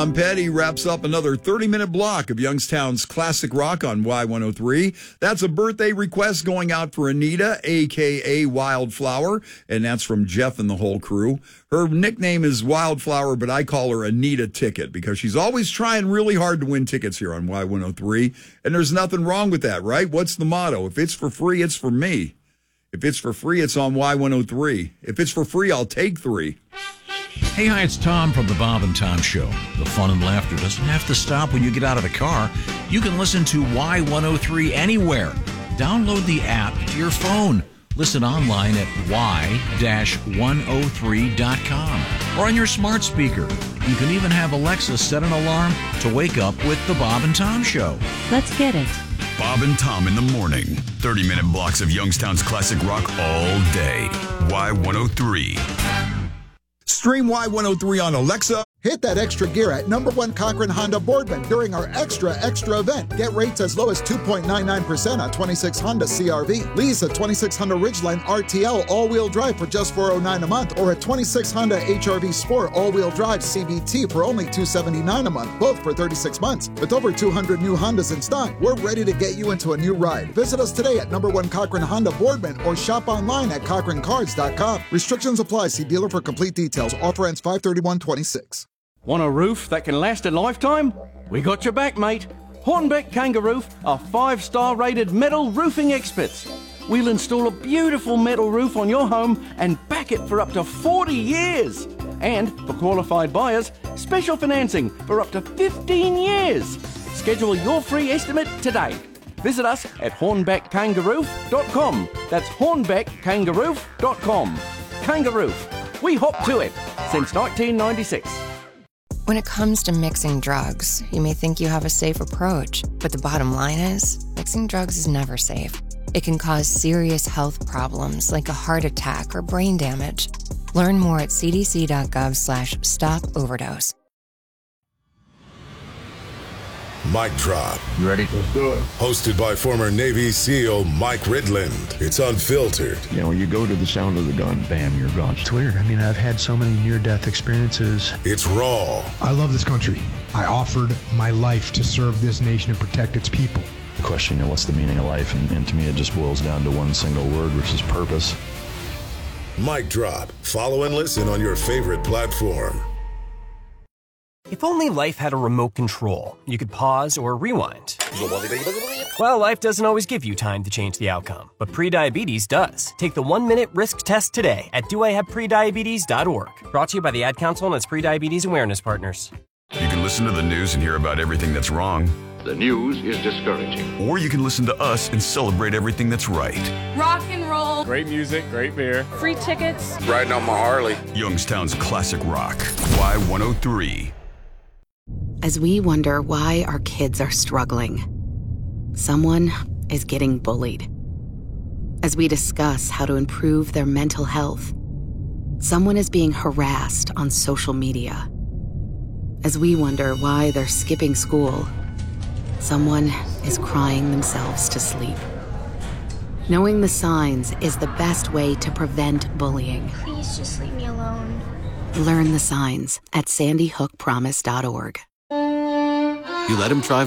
Tom Petty wraps up another 30-minute block of Youngstown's classic rock on Y103. That's a birthday request going out for Anita, a.k.a. Wildflower, and that's from Jeff and the whole crew. Her nickname is Wildflower, but I call her Anita Ticket because she's always trying really hard to win tickets here on Y103, and there's nothing wrong with that, right? What's the motto? If it's for free, it's for me. If it's for free, it's on Y103. If it's for free, I'll take 3. Hey, hi, it's Tom from the Bob and Tom Show. The fun and laughter doesn't have to stop when you get out of the car. You can listen to Y103 anywhere. Download the app to your phone. Listen online at y-103.com or on your smart speaker. You can even have Alexa set an alarm to wake up with the Bob and Tom Show. Let's get it. Bob and Tom in the morning. 30-minute blocks of Youngstown's classic rock all day. Y103. Stream Y103 on Alexa. Hit that extra gear at #1 Cochran Honda Boardman during our extra event. Get rates as low as 2.99% on 26 Honda CRV. Lease a 26 Honda Ridgeline RTL all-wheel drive for just $409 a month, or a 26 Honda HRV Sport all-wheel drive CVT for only $279 a month, both for 36 months. With over 200 new Hondas in stock, we're ready to get you into a new ride. Visit us today at #1 Cochran Honda Boardman or shop online at CochranCars.com. Restrictions apply. See dealer for complete details. Offer ends 5/31/26. Want a roof that can last a lifetime? We got your back, mate. Hornbeck Kangaroo are 5-star rated metal roofing experts. We'll install a beautiful metal roof on your home and back it for up to 40 years. And for qualified buyers, special financing for up to 15 years. Schedule your free estimate today. Visit us at hornbeckkangaroo.com. That's hornbeckkangaroo.com. Kangaroo. We hop to it since 1996. When it comes to mixing drugs, you may think you have a safe approach, but the bottom line is, mixing drugs is never safe. It can cause serious health problems like a heart attack or brain damage. Learn more at cdc.gov/stop-overdose. Mic Drop. You ready? Let's do it. Hosted by former Navy SEAL Mike Ridland. It's unfiltered. You know, you go to the sound of the gun, bam, you're gone. It's weird. I mean, I've had so many near-death experiences. It's raw. I love this country. I offered my life to serve this nation and protect its people. The question, you know, what's the meaning of life? And to me, it just boils down to one single word, which is purpose. Mic Drop. Follow and listen on your favorite platform. If only life had a remote control, you could pause or rewind. Well, life doesn't always give you time to change the outcome, but prediabetes does. Take the 1-minute risk test today at doihaveprediabetes.org. Brought to you by the Ad Council and its prediabetes awareness partners. You can listen to the news and hear about everything that's wrong. The news is discouraging. Or you can listen to us and celebrate everything that's right. Rock and roll. Great music, great beer. Free tickets. Riding on my Harley. Youngstown's classic rock. Y103. As we wonder why our kids are struggling, someone is getting bullied. As we discuss how to improve their mental health, someone is being harassed on social media. As we wonder why they're skipping school, someone is crying themselves to sleep. Knowing the signs is the best way to prevent bullying. Please just leave me alone. Learn the signs at sandyhookpromise.org. You let him try